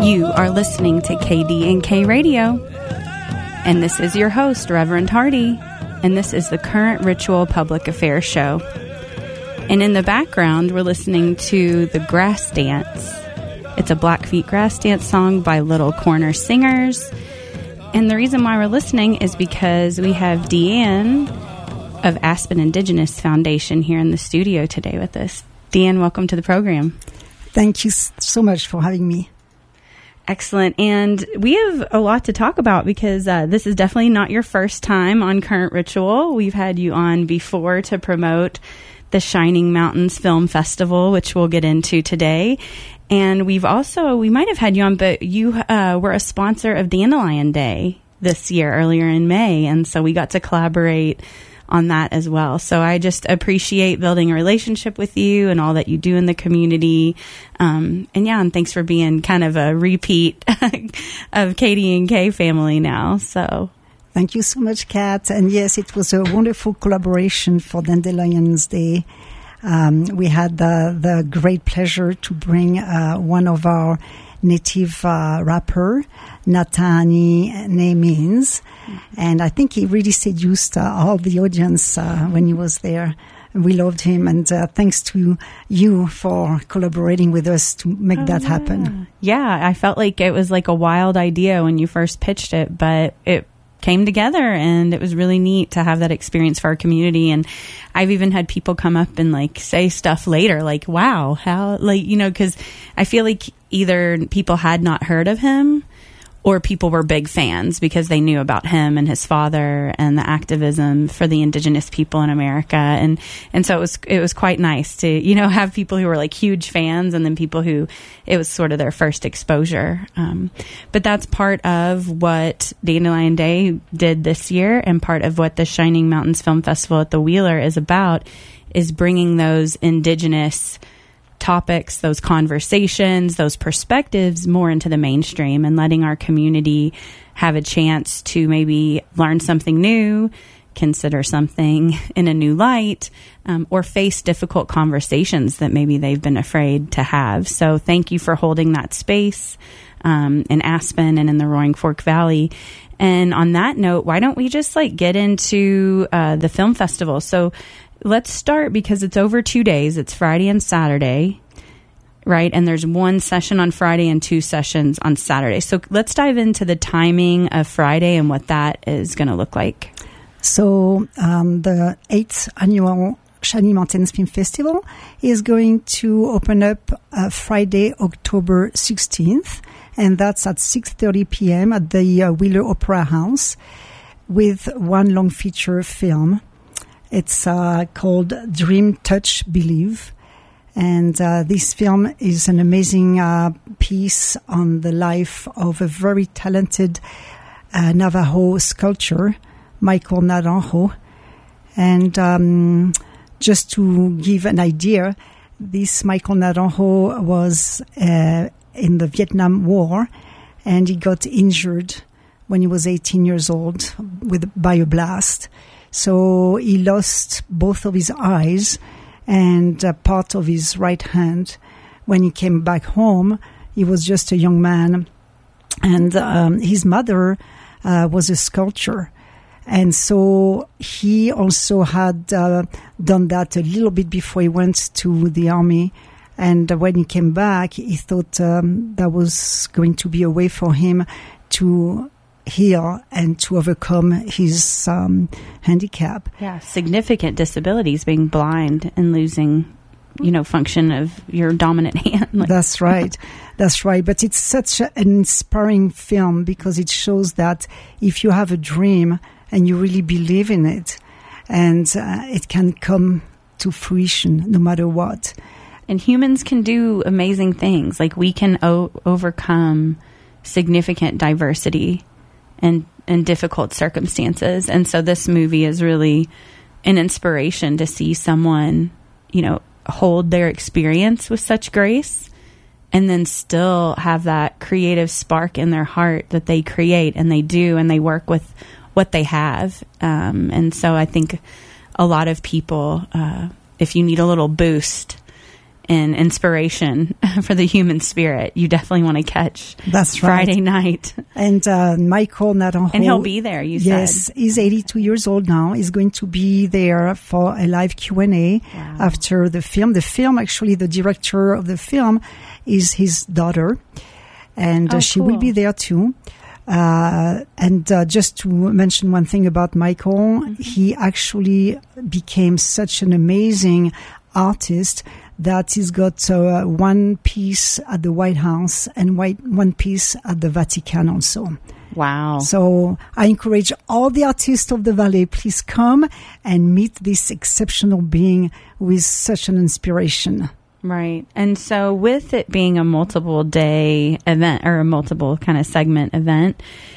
You are listening to KDNK Radio, and this is your host, Reverend Hardy, and this is the Current Ritual Public Affairs Show. And in the background, we're listening to the Grass Dance. It's a Blackfeet grass dance song by Little Corner Singers. And the reason why we're listening is because we have Deanne of Aspen Indigenous Foundation here in the studio today with us. Deanne, welcome to the program. Thank you so much for having me. Excellent. And we have a lot to talk about because this is definitely not your first time on Current Ritual. We've had you on before to promote the Shining Mountains Film Festival, which we'll get into today. And we might have had you on, but you were a sponsor of Dandelion Day this year, earlier in May. And so we got to collaborate on that as well. So I just appreciate building a relationship with you and all that you do in the community. And thanks for being kind of a repeat of KDNK family now. So thank you so much, Kat. And yes, it was a wonderful collaboration for Dandelions Day. We had the great pleasure to bring one of our native rapper, Natani Namins. And I think he really seduced all the audience when he was there. We loved him, and thanks to you for collaborating with us to make that happen. Yeah, I felt like it was like a wild idea when you first pitched it, but it came together, and it was really neat to have that experience for our community. And I've even had people come up and like say stuff later, like, wow, how, like, you know, because I feel like either people had not heard of him or people were big fans because they knew about him and his father and the activism for the indigenous people in America. And so it was quite nice to, you know, have people who were like huge fans and then people who it was sort of their first exposure. But that's part of what Dandelion Day did this year, and part of what the Shining Mountains Film Festival at the Wheeler is about, is bringing those indigenous topics, those conversations, those perspectives more into the mainstream, and letting our community have a chance to maybe learn something new, consider something in a new light, or face difficult conversations that maybe they've been afraid to have. So thank you for holding that space in Aspen and in the Roaring Fork Valley. And on that note, why don't we just like get into the film festival? So let's start, because it's over 2 days. It's Friday and Saturday, right? And there's one session on Friday and 2 sessions on Saturday. So let's dive into the timing of Friday and what that is going to look like. So the 8th annual Shining Mountains Film Festival is going to open up Friday, October 16th, and that's at 6:30 p.m. at the Wheeler Opera House, with one long feature film. It's called Dream, Touch, Believe. And this film is an amazing piece on the life of a very talented Navajo sculptor, Michael Naranjo. And just to give an idea, this Michael Naranjo was in the Vietnam War, and he got injured when he was 18 years old by a blast. So he lost both of his eyes and part of his right hand. When he came back home, he was just a young man. And his mother was a sculptor. And so he also had done that a little bit before he went to the army. And when he came back, he thought that was going to be a way for him to heal and to overcome his handicap. Yeah, significant disabilities, being blind and losing, function of your dominant hand. That's right. That's right. But it's such an inspiring film because it shows that if you have a dream and you really believe in it, and it can come to fruition no matter what. And humans can do amazing things. Like we can overcome significant diversity and difficult circumstances. And so this movie is really an inspiration to see someone, hold their experience with such grace and then still have that creative spark in their heart that they create and they do, and they work with what they have. And so I think a lot of people, if you need a little boost and inspiration for the human spirit, you definitely want to catch That's Friday right. night. And Michael Naranjo. And he'll be there, you yes, said. He's 82 years old now. He's going to be there for a live Q&A after the film. The film, actually, the director of the film is his daughter. And she will be there too. And just to mention one thing about Michael, he actually became such an amazing artist that he's got one piece at the White House and one piece at the Vatican also. Wow. So I encourage all the artists of the Valley, please come and meet this exceptional being with such an inspiration. Right. And so with it being a multiple day event or a multiple kind of segment event,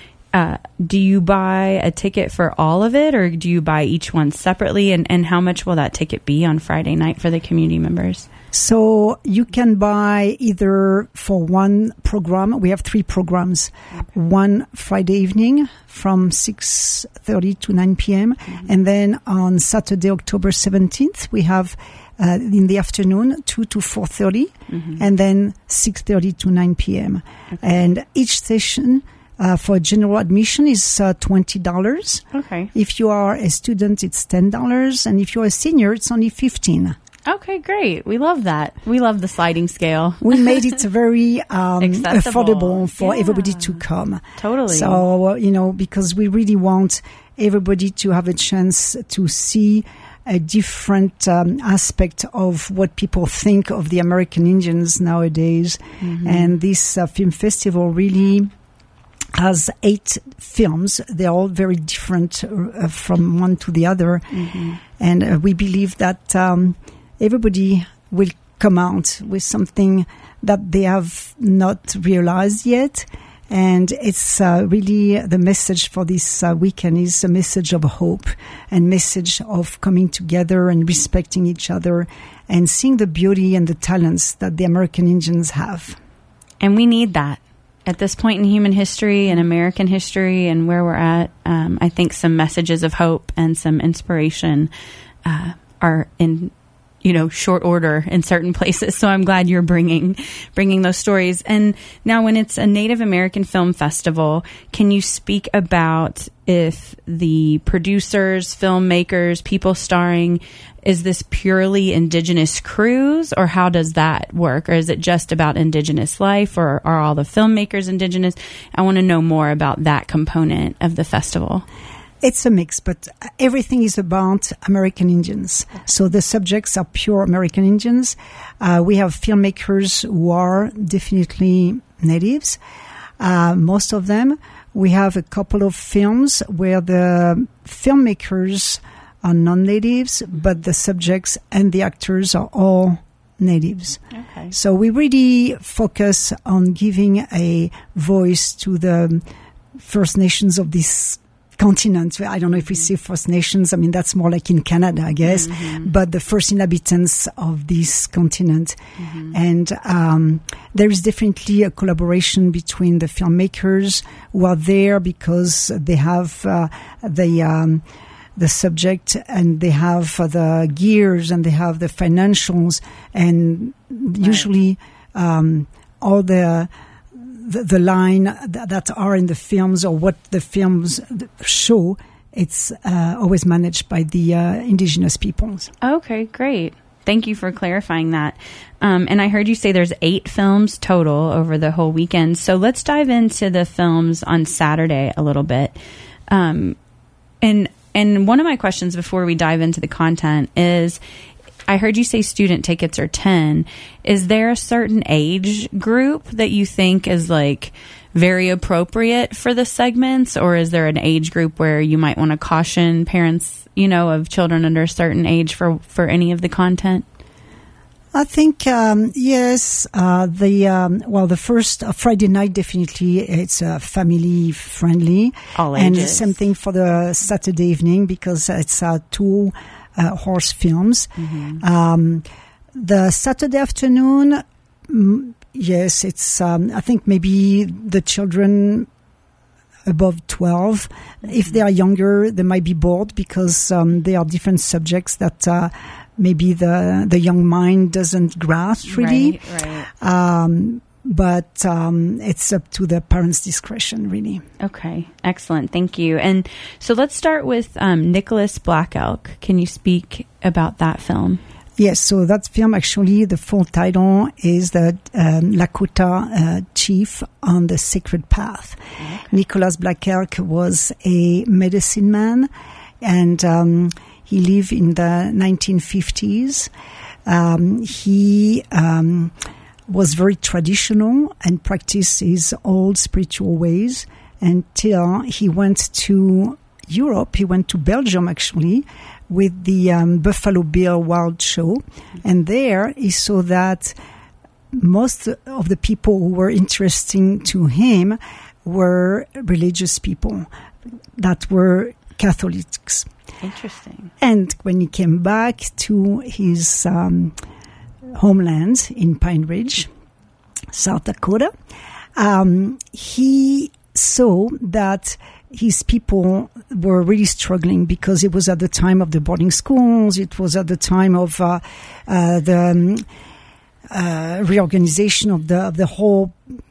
do you buy a ticket for all of it or do you buy each one separately? And how much will that ticket be on Friday night for the community members? So you can buy either for one program. We have 3 programs. One Friday evening from 6:30 to 9 p.m. And then on Saturday, October 17th, we have in the afternoon, 2 to 4:30, and then 6:30 to 9 p.m. Okay. And each session for general admission is $20. Okay. If you are a student, it's $10. And if you're a senior, it's only $15. Okay, great. We love that. We love the sliding scale. We made it very affordable for everybody to come. Totally. So, because we really want everybody to have a chance to see a different aspect of what people think of the American Indians nowadays. And this film festival really has 8 films. They're all very different from one to the other. And we believe that everybody will come out with something that they have not realized yet. And it's really the message for this weekend is a message of hope and message of coming together and respecting each other and seeing the beauty and the talents that the American Indians have. And we need that. At this point in human history and American history and where we're at, I think some messages of hope and some inspiration are in short order in certain places. So I'm glad you're bringing those stories. And now when it's a Native American Film Festival, can you speak about if the producers, filmmakers, people starring, is this purely indigenous crews or how does that work? Or is it just about indigenous life or are all the filmmakers indigenous? I want to know more about that component of the festival. It's a mix, but everything is about American Indians. So the subjects are pure American Indians. We have filmmakers who are definitely natives, most of them. We have a couple of films where the filmmakers are non-natives, but the subjects and the actors are all natives. Okay. So we really focus on giving a voice to the First Nations of this continent. I don't know if we say First Nations. I mean, that's more like in Canada, I guess. But the first inhabitants of this continent. And there is definitely a collaboration between the filmmakers who are there because they have the subject and they have the gears and they have the financials and usually all the line that are in the films or what the films show, it's always managed by the indigenous peoples. Okay, great. Thank you for clarifying that. And I heard you say there's 8 films total over the whole weekend. So let's dive into the films on Saturday a little bit. And one of my questions before we dive into the content is, I heard you say student tickets are 10. Is there a certain age group that you think is like very appropriate for the segments, or is there an age group where you might want to caution parents, of children under a certain age for any of the content? I think yes. The first Friday night definitely it's family friendly, all ages. And same thing for the Saturday evening because it's 2 horse films. The Saturday afternoon, yes, it's I think maybe the children above 12. If they are younger, they might be bored because there are different subjects that maybe the young mind doesn't grasp really. Right. But it's up to the parents' discretion, really. Okay, excellent. Thank you. And so let's start with Nicholas Black Elk. Can you speak about that film? Yes, so that film, actually, the full title is the Lakota Chief on the Sacred Path. Okay. Nicholas Black Elk was a medicine man, and he lived in the 1950s. He was very traditional and practiced his old spiritual ways until he went to Europe. He went to Belgium, actually, with the Buffalo Bill Wild Show. And there he saw that most of the people who were interesting to him were religious people that were Catholics. Interesting. And when he came back to his homeland in Pine Ridge, South Dakota, he saw that his people were really struggling because it was at the time of the boarding schools. It was at the time of the reorganization of the whole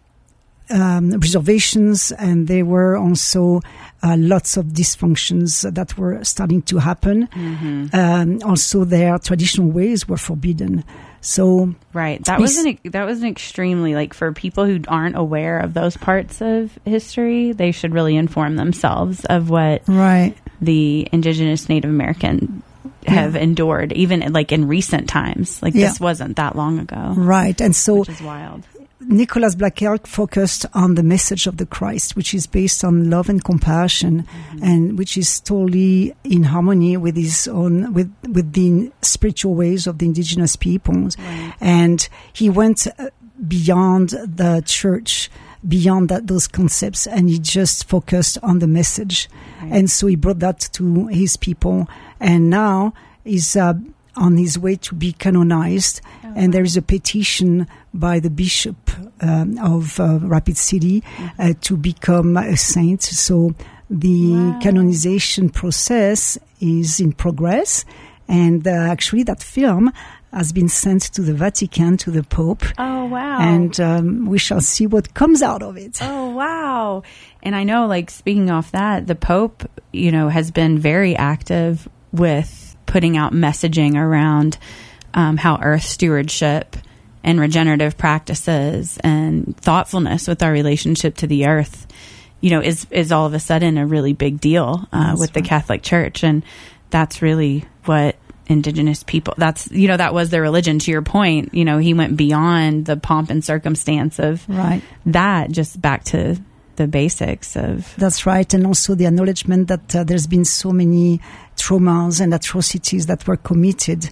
reservations, and there were also lots of dysfunctions that were starting to happen. Mm-hmm. Also, their traditional ways were forbidden. So right, that was an extremely, like, for people who aren't aware of those parts of history, they should really inform themselves of what the indigenous Native American have endured, even like in recent times. Like this wasn't that long ago, right? And so, which is wild. Nicholas Black Elk focused on the message of the Christ, which is based on love and compassion, and which is totally in harmony with his own, with the spiritual ways of the indigenous peoples. Right. And he went beyond the church, beyond those concepts, and he just focused on the message. Right. And so he brought that to his people, and now he's on his way to be canonized. And there is a petition by the bishop of Rapid City to become a saint. So the canonization process is in progress. And actually that film has been sent to the Vatican, to the Pope. Oh, wow. And we shall see what comes out of it. Oh, wow. And I know, like, speaking off that, the Pope, you know, has been very active with putting out messaging around how earth stewardship and regenerative practices and thoughtfulness with our relationship to the earth, you know, is all of a sudden a really big deal with the Catholic Church. And that's really what indigenous people, that's, you know, that was their religion. To your point, you know, he went beyond the pomp and circumstance of that, just back to the basics of. That's right. And also the acknowledgement that there's been so many traumas and atrocities that were committed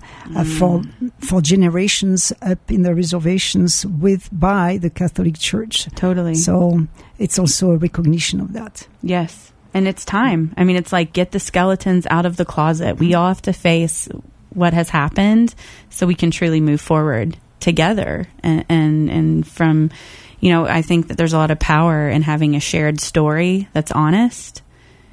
for generations up in the reservations by the Catholic Church. Totally. So it's also a recognition of that. Yes. And it's time. I mean, it's like, get the skeletons out of the closet. We all have to face what has happened so we can truly move forward together. And from, you know, I think that there's a lot of power in having a shared story that's honest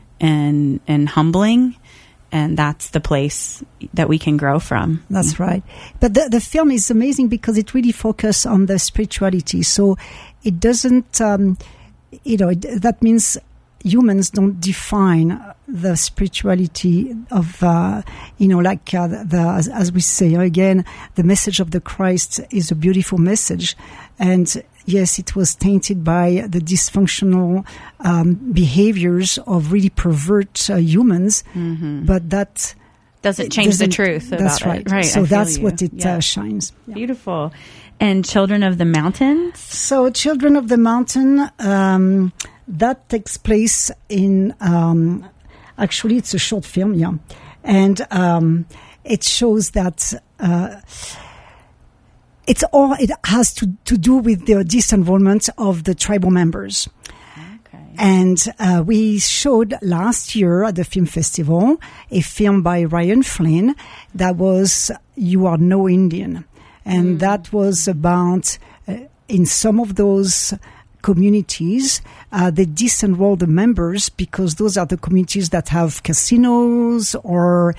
and humbling. And that's the place that we can grow from. That's right. But the film is amazing because it really focuses on the spirituality. So it doesn't, that means humans don't define the spirituality of, as we say again, the message of the Christ is a beautiful message. And yes, it was tainted by the dysfunctional behaviors of really pervert humans, but that doesn't change the truth about that's right. it. Right. So that's what it shines. Yeah. Beautiful. And Children of the Mountains? So Children of the Mountain, that takes place in, actually it's a short film, and it shows that it has to do with the disenrollment of the tribal members. Okay. And we showed last year at the film festival a film by Ryan Flynn that was You Are No Indian. And that was about, in some of those communities. They disenroll the members because those are the communities that have casinos or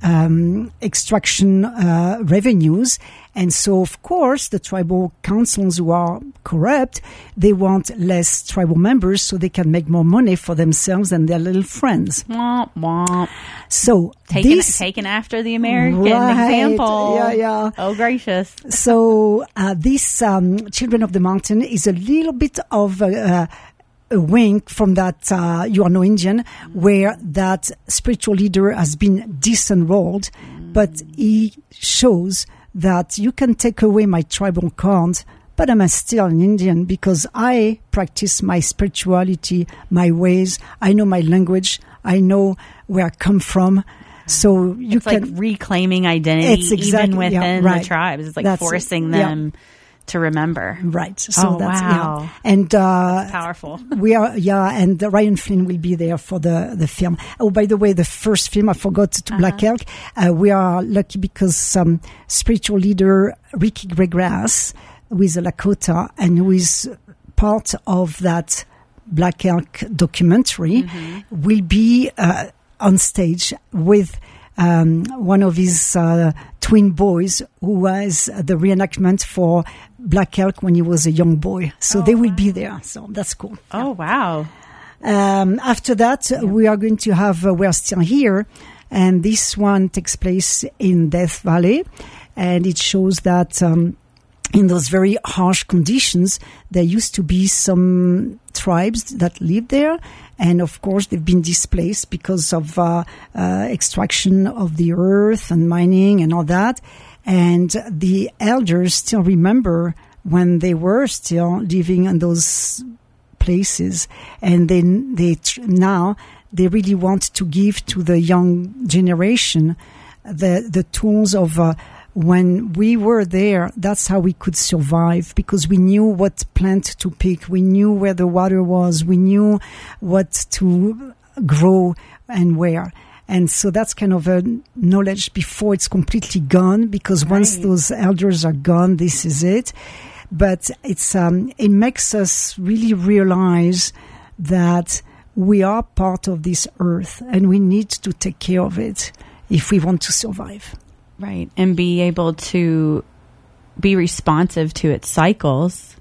extraction revenues. And so, of course, the tribal councils who are corrupt, they want less tribal members so they can make more money for themselves and their little friends. Womp, womp. So taken after the American example. Yeah. Oh, gracious. So this Children of the Mountain is a little bit of a wink from that You Are No Indian, where that spiritual leader has been disenrolled, but he shows that you can take away my tribal card, but I'm still an Indian because I practice my spirituality, my ways. I know my language. I know where I come from. So you it's like reclaiming identity even within the tribes. It's like forcing them to remember. Right. So wow. Yeah. And that's powerful. And Ryan Flynn will be there for the film. Oh, by the way, the first film, I forgot to Black Elk. We are lucky because spiritual leader Ricky Gregrass, who is a Lakota and who is part of that Black Elk documentary, will be on stage with one of his twin boys who was the reenactment for Black Elk when he was a young boy. So they will be there. So that's cool. Oh, wow. After that, we are going to have We're Still Here. And this one takes place in Death Valley. And it shows that in those very harsh conditions, there used to be some tribes that lived there. And of course, they've been displaced because of extraction of the earth and mining and all that. And the elders still remember when they were still living in those places. And then now they really want to give to the young generation the tools of when we were there, that's how we could survive because we knew what plant to pick. We knew where the water was. We knew what to grow and where. And so that's kind of a knowledge before it's completely gone because once those elders are gone, this is it. But it makes us really realize that we are part of this earth and we need to take care of it if we want to survive. Right. And be able to be responsive to its cycles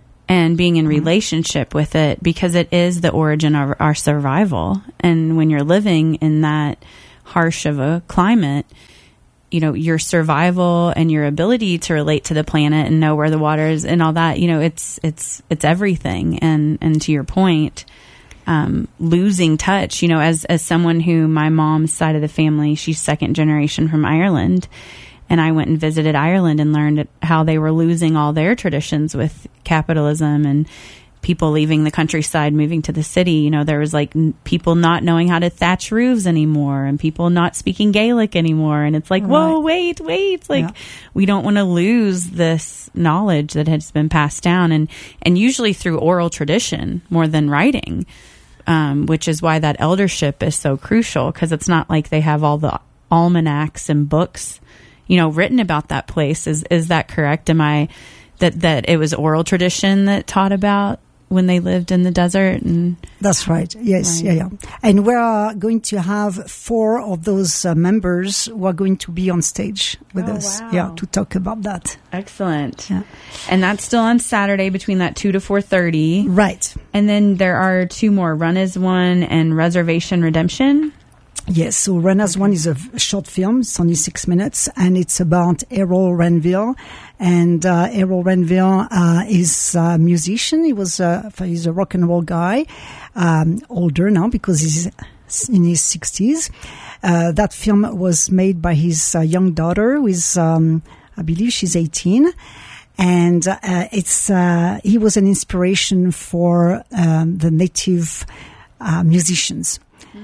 and being in relationship with it because it is the origin of our survival. And when you're living in that harsh of a climate, you know, your survival and your ability to relate to the planet and know where the water is and all that, you know, it's everything. And to your point, losing touch, you know, as someone who my mom's side of the family, she's second generation from Ireland. And I went and visited Ireland and learned how they were losing all their traditions with capitalism and people leaving the countryside, moving to the city. You know, there was like people not knowing how to thatch roofs anymore and people not speaking Gaelic anymore. And it's like, whoa, wait. Like, we don't want to lose this knowledge that has been passed down and usually through oral tradition more than writing, which is why that eldership is so crucial because it's not like they have all the almanacs and books, you know, written about that place. Is that correct? Am I that it was oral tradition that taught about when they lived in the desert? And that's right. Yes. Right. Yeah. And we are going to have 4 of those members who are going to be on stage with us. Wow. Yeah, to talk about that. Excellent. Yeah. And that's still on Saturday between that 2 to 4:30. Right. And then there are 2 more. Run as One and Reservation Redemption. Yes, so Run as One is a short film. It's only 6 minutes, and it's about Errol Renville. And Errol Renville is a musician. He's a rock and roll guy, older now because he's in his 60s. That film was made by his young daughter, who is, I believe she's 18. And he was an inspiration for the native musicians.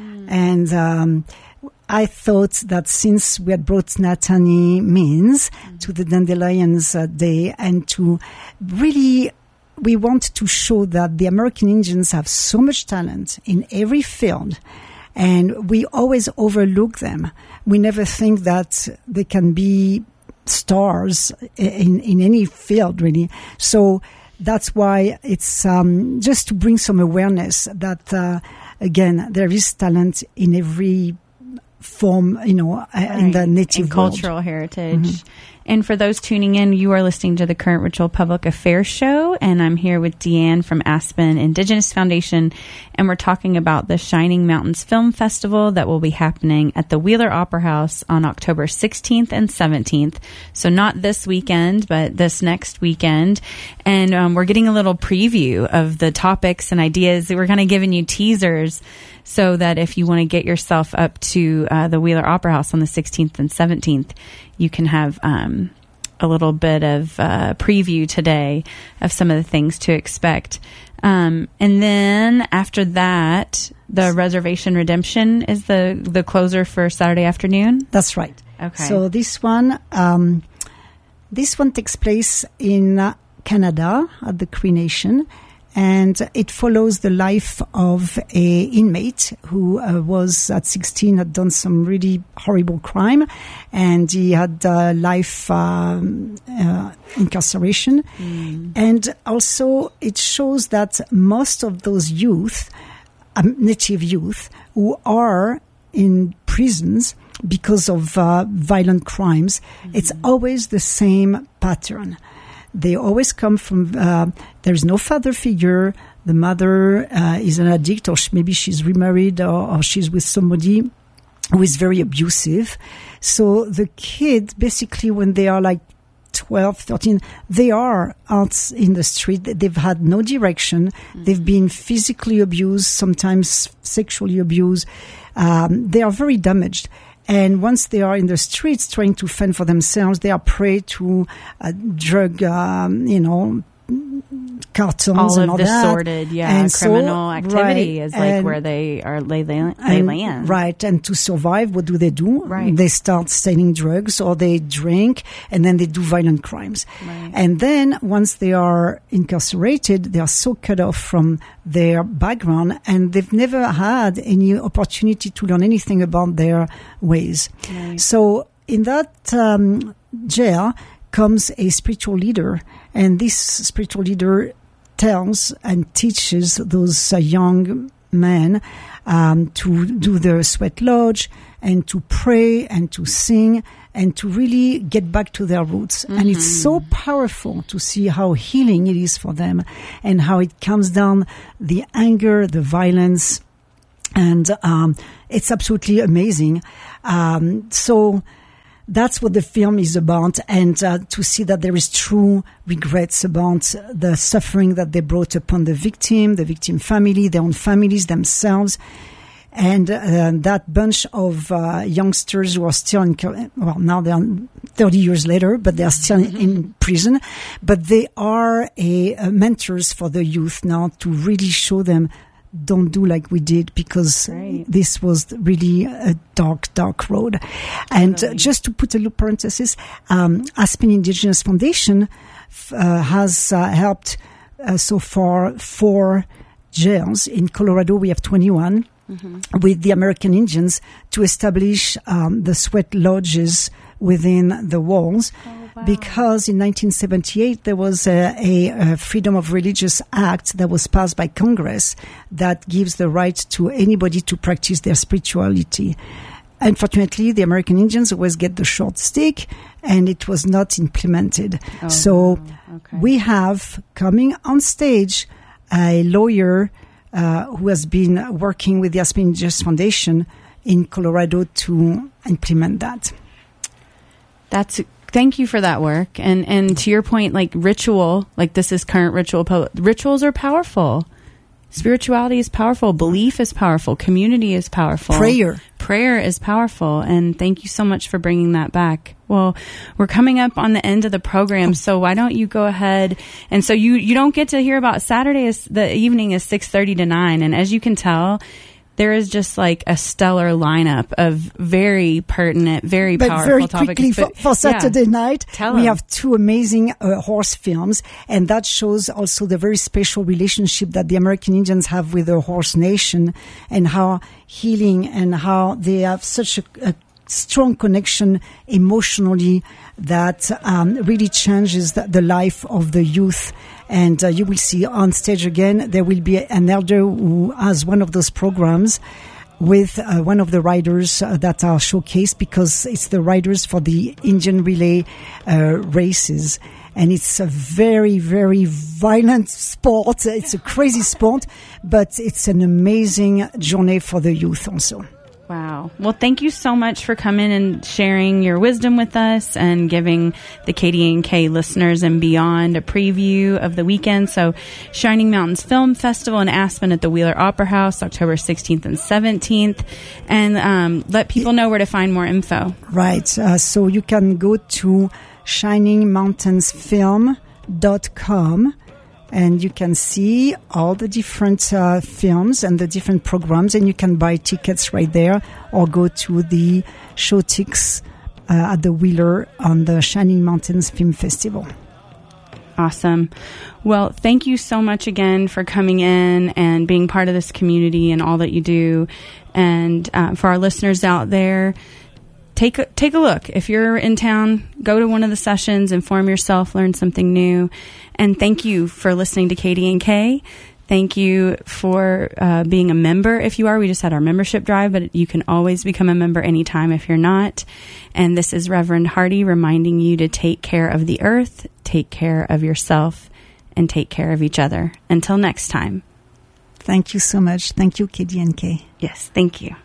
And I thought that since we had brought Nathani Means to the Dandelions Day and to really, we want to show that the American Indians have so much talent in every field and we always overlook them. We never think that they can be stars in any field, really. So that's why it's just to bring some awareness that, again, there is talent in every form, in the native cultural heritage. And for those tuning in, you are listening to the Current Ritual Public Affairs Show, and I'm here with Deanne from Aspen Indigenous Foundation, and we're talking about the Shining Mountains Film Festival that will be happening at the Wheeler Opera House on October 16th and 17th. So not this weekend, but this next weekend. And we're getting a little preview of the topics and ideas. We're kind of giving you teasers so that if you want to get yourself up to the Wheeler Opera House on the 16th and 17th, you can have a little bit of preview today of some of the things to expect. And then after that, the Reservation Redemption is the closer for Saturday afternoon? That's right. Okay. So this one takes place in Canada at the Cree Nation. And it follows the life of a inmate who was at 16, had done some really horrible crime, and he had life incarceration. And also it shows that most of those youth, native youth, who are in prisons because of violent crimes, it's always the same pattern. They always come from, there's no father figure. The mother is an addict, or maybe she's remarried, or she's with somebody who is very abusive. So the kid, basically, when they are like 12, 13, they are out in the street. They've had no direction. They've been physically abused, sometimes sexually abused. They are very damaged. And once they are in the streets trying to fend for themselves, they are prey to drug, cartels and all this that. Sordid, and criminal activity is like where they land. Right, and to survive, what do? Right. They start selling drugs, or they drink, and then they do violent crimes. Right. And then once they are incarcerated, they are so cut off from their background, and they've never had any opportunity to learn anything about their ways. Right. So in that jail comes a spiritual leader, and this spiritual leader tells and teaches those young men to do the sweat lodge and to pray and to sing and to really get back to their roots. And it's so powerful to see how healing it is for them and how it calms down the anger, the violence, and it's absolutely amazing. So that's what the film is about, and to see that there is true regrets about the suffering that they brought upon the victim family, their own families themselves, and that bunch of youngsters who are still now they are 30 years later, but they are still in prison, but they are mentors for the youth now to really show them, don't do like we did, because this was really a dark road. And just to put a little parenthesis, Aspen Indigenous Foundation has helped so far 4 jails. In Colorado, we have 21 with the American Indians to establish the sweat lodges within the walls. Wow. Because in 1978 there was a Freedom of Religious Act that was passed by Congress that gives the right to anybody to practice their spirituality. Unfortunately, the American Indians always get the short stick, and it was not implemented. We have coming on stage a lawyer who has been working with the Aspen Indigenous Foundation in Colorado to implement that. Thank you for that work. And to your point, like ritual, like this is current ritual. Rituals are powerful. Spirituality is powerful. Belief is powerful. Community is powerful. Prayer is powerful. And thank you so much for bringing that back. Well, we're coming up on the end of the program, so why don't you go ahead? And so you don't get to hear about Saturday. The evening is 6:30 to 9. And as you can tell, there is just like a stellar lineup of very pertinent, very powerful topics. But very quickly, for Saturday night, we have 2 amazing horse films, and that shows also the very special relationship that the American Indians have with the horse nation, and how healing and how they have such a strong connection emotionally that really changes the life of the youth. And you will see on stage again, there will be an elder who has one of those programs with one of the riders that are showcased, because it's the riders for the Indian relay races. And it's a very, very violent sport. It's a crazy sport, but it's an amazing journey for the youth also. Wow. Well, thank you so much for coming and sharing your wisdom with us and giving the KDNK listeners and beyond a preview of the weekend. So Shining Mountains Film Festival in Aspen at the Wheeler Opera House, October 16th and 17th. And let people know where to find more info. Right. So you can go to shiningmountainsfilm.com. And you can see all the different films and the different programs, and you can buy tickets right there or go to the Showtix at the Wheeler on the Shining Mountains Film Festival. Awesome. Well, thank you so much again for coming in and being part of this community and all that you do. And for our listeners out there, take a look. If you're in town, go to one of the sessions, inform yourself, learn something new. And thank you for listening to KDNK. Thank you for being a member if you are. We just had our membership drive, but you can always become a member anytime if you're not. And this is Reverend Hardy reminding you to take care of the earth, take care of yourself, and take care of each other. Until next time. Thank you so much. Thank you, KDNK. Yes, thank you.